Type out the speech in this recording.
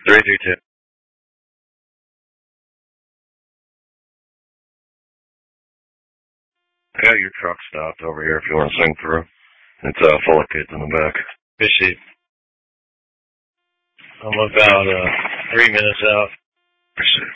332. I got your truck stopped over here if you want to swing through. It's full of kids in the back. Fishy. I'm about 3 minutes out.